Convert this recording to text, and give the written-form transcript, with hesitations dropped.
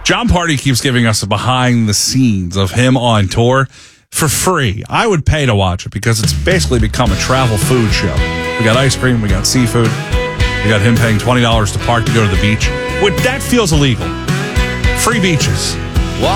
John Party keeps giving us a behind the scenes of him on tour for free. I would pay to watch it because it's basically become a travel food show. We got ice cream, we got seafood, we got him paying $20 to park to go to the beach. That feels illegal. Free beaches.